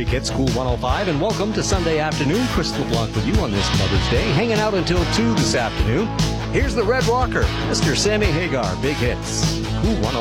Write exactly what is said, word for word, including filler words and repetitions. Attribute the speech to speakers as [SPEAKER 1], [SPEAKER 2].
[SPEAKER 1] Big Hits Cool one oh five, and welcome to Sunday afternoon. Crystal Blanc with you on this Mother's Day, hanging out until two this afternoon. Here's the Red Rocker, Mister Sammy Hagar. Big Hits Cool one oh five.